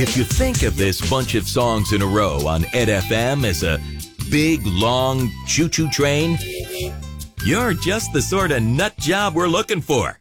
If you think of this bunch of songs in a row on Ed FM as a big, long choo-choo train, you're just the sort of nut job we're looking for.